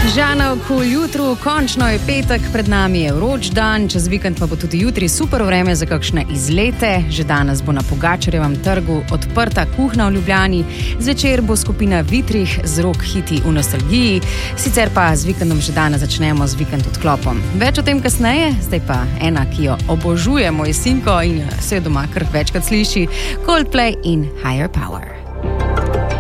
Žana okol jutru, končno je petek, pred nami je vroč dan, čez vikend pa bo tudi jutri super vreme za kakšne izlete. Že danes bo na Pogačarjevem trgu odprta kuhna v Ljubljani, zvečer bo skupina Vitrih z rock hiti v nostalgiji, sicer pa z vikendom že danes začnemo z vikend odklopom. Več o tem kasneje, zdaj pa ena, ki jo obožuje moj sinko in se doma kar večkrat sliši, Coldplay in Higher Power.